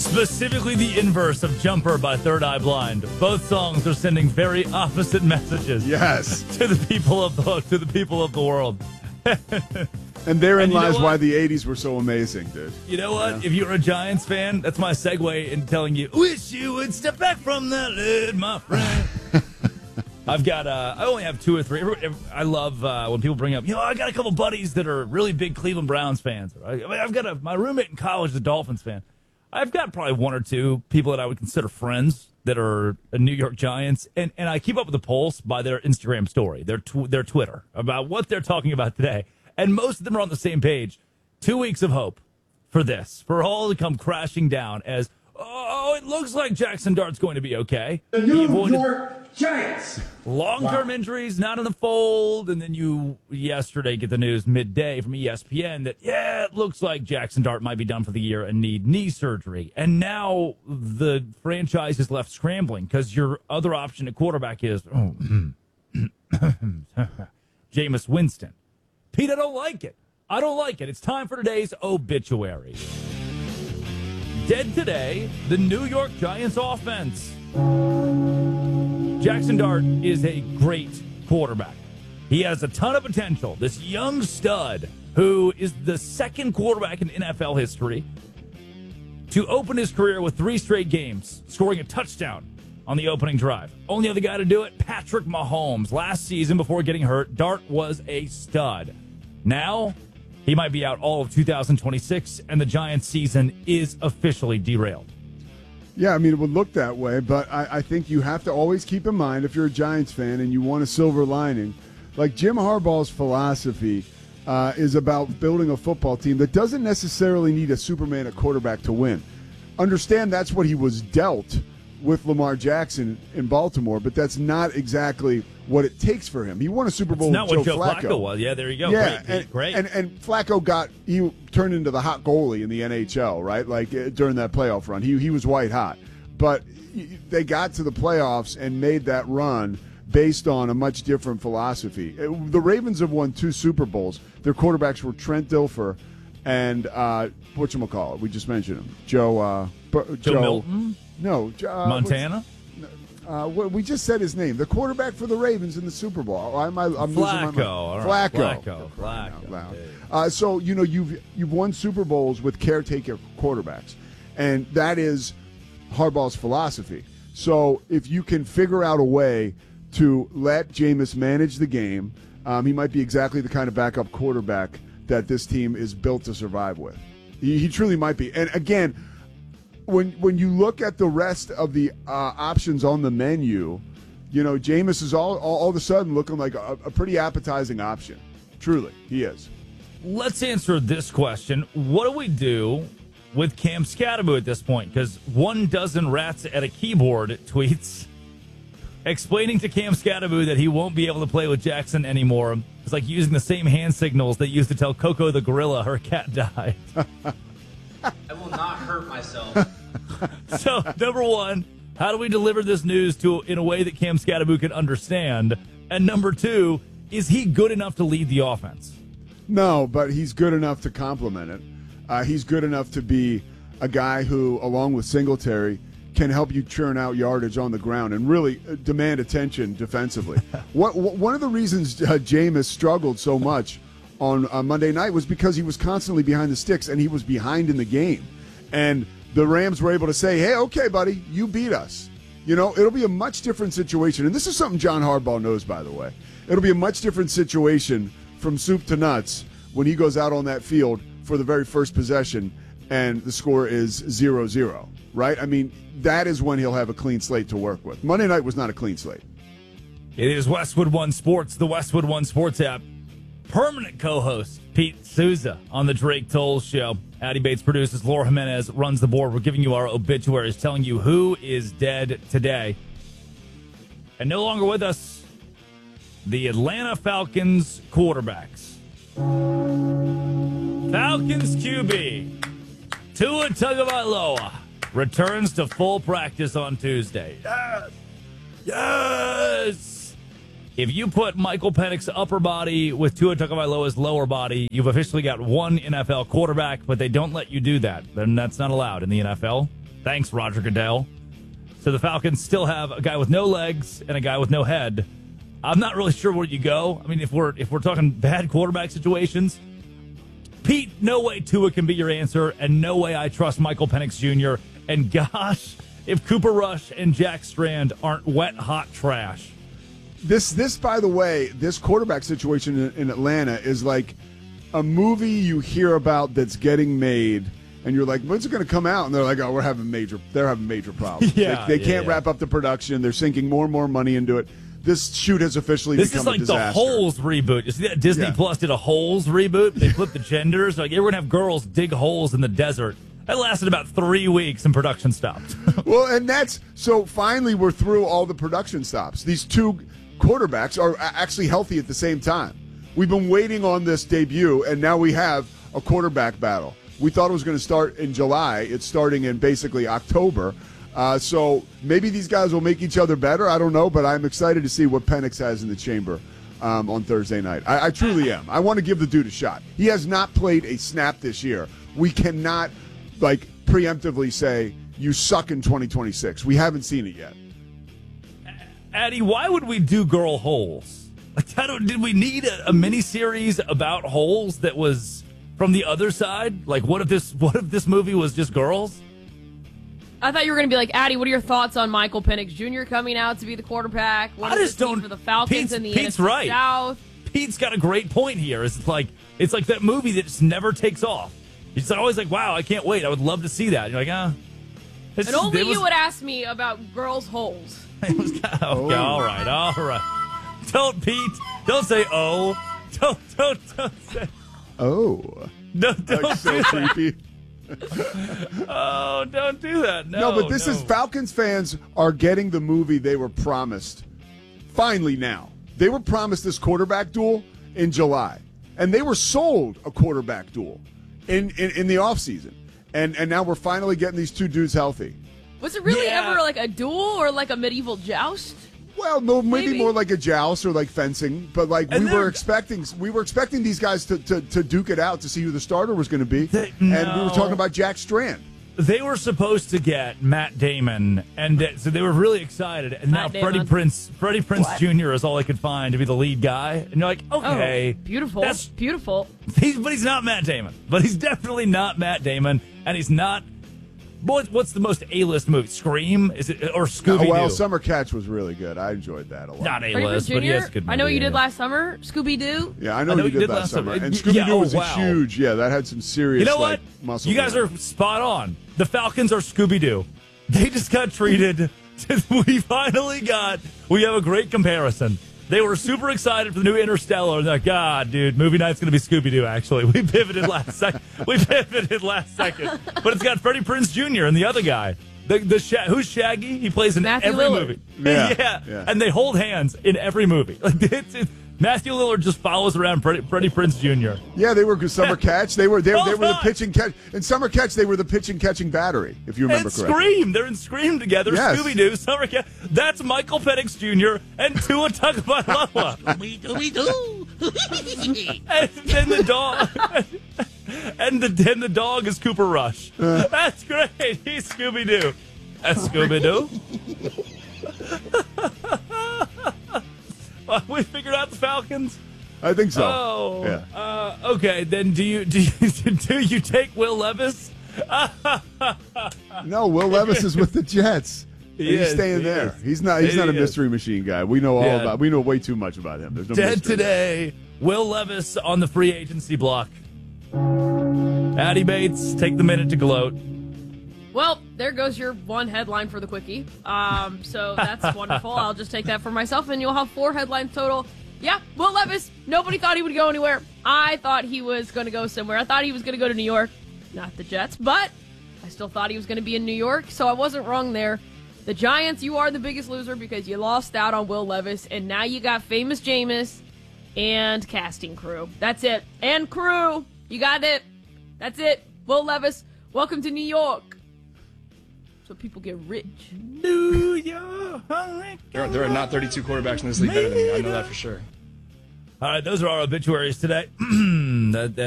Specifically the inverse of Jumper by Third Eye Blind. Both songs are sending very opposite messages. Yes. To the people of the world. And therein lies why the 80s were so amazing, dude. You know what? Yeah. If you're a Giants fan, that's my segue in telling you, wish you would step back from the lid, my friend. I only have two or three. I love when people bring up, I got a couple buddies that are really big Cleveland Browns fans. I've got my roommate in college is a Dolphins fan. I've got probably one or two people that I would consider friends that are New York Giants, and I keep up with the pulse by their Instagram story, their Twitter, about what they're talking about today. And most of them are on the same page. 2 weeks of hope for this, for all to come crashing down as, it looks like Jackson Dart's going to be okay. The New York Giants. Long-term injuries not in the fold, and then you yesterday get the news midday from ESPN that, it looks like Jackson Dart might be done for the year and need knee surgery. And now the franchise is left scrambling because your other option at quarterback is, Jameis Winston. Pete, I don't like it. It's time for today's obituary. Dead today, the New York Giants offense. Jackson Dart is a great quarterback. He has a ton of potential. This young stud who is the second quarterback in NFL history to open his career with 3 straight games, scoring a touchdown on the opening drive. Only other guy to do it, Patrick Mahomes. Last season, before getting hurt, Dart was a stud. Now, he might be out all of 2026, and the Giants' season is officially derailed. Yeah, I mean, it would look that way, but I think you have to always keep in mind, if you're a Giants fan and you want a silver lining, like Jim Harbaugh's philosophy is about building a football team that doesn't necessarily need a Superman at quarterback to win. Understand that's what he was dealt with Lamar Jackson in Baltimore, but that's not exactly what it takes for him. He won a Super Bowl with Joe Flacco. Flacco was. Yeah, there you go. Yeah, great. And Flacco he turned into the hot goalie in the NHL, right? Like during that playoff run, he was white hot. But they got to the playoffs and made that run based on a much different philosophy. The Ravens have won 2 Super Bowls. Their quarterbacks were Trent Dilfer and whatchamacallit? We just mentioned him, Joe Milton. No, Montana. We just said his name. The quarterback for the Ravens in the Super Bowl. I'm Flacco. Flacco. So you've won Super Bowls with caretaker quarterbacks, and that is Harbaugh's philosophy. So if you can figure out a way to let Jameis manage the game, he might be exactly the kind of backup quarterback that this team is built to survive with. He truly might be. And again, when you look at the rest of the options on the menu, Jameis is all of a sudden looking like a pretty appetizing option. Truly, he is. Let's answer this question. What do we do with Cam Scatterbo at this point? Because 1 dozen rats at a keyboard tweets explaining to Cam Scatterbo that he won't be able to play with Jackson anymore. It's like using the same hand signals they used to tell Coco the gorilla her cat died. I will not hurt myself. So, number 1, how do we deliver this news in a way that Cam Scatterbo can understand? And number 2, is he good enough to lead the offense? No, but he's good enough to complement it. He's good enough to be a guy who, along with Singletary, can help you churn out yardage on the ground and really demand attention defensively. One of the reasons Jameis struggled so much on Monday night was because he was constantly behind the sticks and he was behind in the game. And the Rams were able to say, hey, okay, buddy, you beat us. It'll be a much different situation. And this is something John Harbaugh knows, by the way. It'll be a much different situation from soup to nuts when he goes out on that field for the very first possession and the score is 0-0, right? I mean, that is when he'll have a clean slate to work with. Monday night was not a clean slate. It is Westwood One Sports, the Westwood One Sports app. Permanent co-host Pete Souza on the Drake Toll Show. Addie Bates produces. Laura Jimenez runs the board. We're giving you our obituaries, telling you who is dead today. And no longer with us, the Atlanta Falcons quarterbacks. Falcons QB Tua Tagovailoa returns to full practice on Tuesday. Yes! If you put Michael Penix's upper body with Tua Tagovailoa's lower body, you've officially got one NFL quarterback, but they don't let you do that. Then that's not allowed in the NFL. Thanks, Roger Goodell. So the Falcons still have a guy with no legs and a guy with no head. I'm not really sure where you go. I mean, if we're talking bad quarterback situations, Pete, no way Tua can be your answer, and no way I trust Michael Penix Jr. And gosh, if Cooper Rush and Jack Strand aren't wet hot trash. This, by the way, this quarterback situation in Atlanta is like a movie you hear about that's getting made, and you're like, when's it going to come out? And they're like, oh, they're having major problems. They can't wrap up the production. They're sinking more and more money into it. This shoot has officially become a disaster. This is like the Holes reboot. You see that Disney Plus did a Holes reboot? They flipped the genders. Like, we're going to have girls dig holes in the desert. That lasted about 3 weeks and production stopped. Well, and so finally we're through all the production stops. These two quarterbacks are actually healthy at the same time. We've been waiting on this debut, and now we have a quarterback battle. We thought it was going to start in July. It's starting in basically October. So maybe these guys will make each other better. I don't know, but I'm excited to see what Penix has in the chamber on Thursday night. I truly am. I want to give the dude a shot. He has not played a snap this year. We cannot, preemptively say, you suck in 2026. We haven't seen it yet. Addy, why would we do girl holes? Did we need a mini-series about holes that was from the other side? What if this movie was just girls? I thought you were going to be like, Addy, what are your thoughts on Michael Penix Jr. coming out to be the quarterback? What does it mean for the Falcons in the Pete's NFC right. South? Pete's got a great point here. It's like that movie that just never takes off. He's always like, wow, I can't wait. I would love to see that. And you're like, And only you would ask me about girls' holes. All right. Don't, Pete. Don't say, oh. Don't say. Oh. Don't so creepy. Oh, don't do that. No, but this is Falcons fans are getting the movie they were promised. Finally now. They were promised this quarterback duel in July. And they were sold a quarterback duel in the offseason. And now we're finally getting these two dudes healthy. Was it really ever like a duel or like a medieval joust? Well, no, maybe more like a joust or like fencing, but we were expecting these guys to duke it out to see who the starter was going to be, and we were talking about Jack Strand. They were supposed to get Matt Damon, and so they were really excited. And now Freddie Prinze Jr. is all they could find to be the lead guy. And you're like, okay, beautiful, that's beautiful. But he's not Matt Damon. But he's definitely not Matt Damon, and he's not. What's the most A-list movie? Scream? Is it or Scooby-Doo? Well, Summer Catch was really good. I enjoyed that a lot. Not A-list, but he has a good movie. I know what you did last summer. Scooby-Doo. Yeah, I know what you did last summer. And Scooby-Doo was a huge. Yeah, that had some serious. You know what? Muscle. You guys are spot on. The Falcons are Scooby-Doo. They just got treated. We have a great comparison. They were super excited for the new Interstellar. They're like, God, dude, movie night's going to be Scooby-Doo, actually. We pivoted last second. But it's got Freddie Prinze Jr. and the other guy. Who's Shaggy? He plays in Matthew every Lillard. movie. Yeah. And they hold hands in every movie. Matthew Lillard just follows around Freddie Prinze Jr. Yeah, they were Summer Catch. They were the pitch and catch. In Summer Catch, they were the pitch and catching battery, if you remember correctly. Scream. They're in Scream together. Yes. Scooby-Doo, Summer Catch. That's Michael Penix Jr. and Tua Tagovailoa. Scooby-Doo. And then the dog. And the dog is Cooper Rush. That's great. He's Scooby-Doo. That's Scooby-Doo. We figured out the Falcons. I think so. Oh, yeah. Okay. Then do you take Will Levis? No, Will Levis is with the Jets. He's staying there. He's not a mystery machine guy. We know all about. We know way too much about him. There's no dead today. Will Levis on the free agency block. Addy Bates, take the minute to gloat. Well, there goes your one headline for the quickie. So that's wonderful. I'll just take that for myself, and you'll have 4 headlines total. Yeah, Will Levis, nobody thought he would go anywhere. I thought he was going to go somewhere. I thought he was going to go to New York, not the Jets, but I still thought he was going to be in New York, so I wasn't wrong there. The Giants, you are the biggest loser because you lost out on Will Levis, and now you got Famous Jameis and casting crew. That's it. And crew. You got it. That's it. Will Levis, welcome to New York. So people get rich. New York. There are not 32 quarterbacks in this league better than me. I know that for sure. All right, those are our obituaries today.